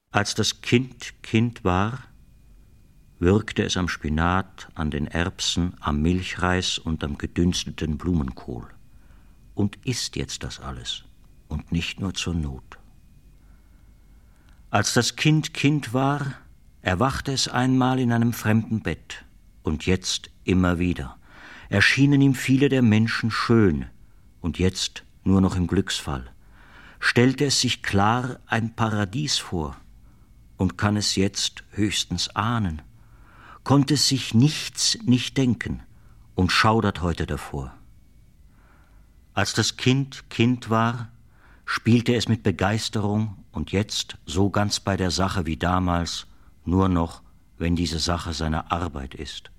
Als das Kind Kind war, würgte es am Spinat, an den Erbsen, am Milchreis und am gedünsteten Blumenkohl. Und isst jetzt das alles und nicht nur zur Not. Als das Kind Kind war, erwachte es einmal in einem fremden Bett und jetzt immer wieder. Erschienen ihm viele der Menschen schön und jetzt nur noch im Glücksfall. Stellte es sich klar ein Paradies vor und kann es jetzt höchstens ahnen. Konnte es sich nichts nicht denken und schaudert heute davor. Als das Kind Kind war, spielte es mit Begeisterung und jetzt so ganz bei der Sache wie damals, nur noch, wenn diese Sache seine Arbeit ist.